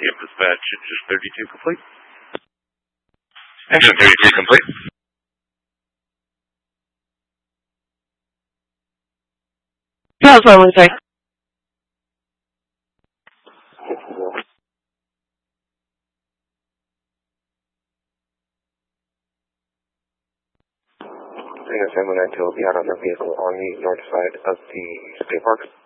PM dispatch, just 32 complete. Engine 32 complete. Yeah, that's what I want to say. Assembly 9 will be out on the vehicle on the north side of the skate park.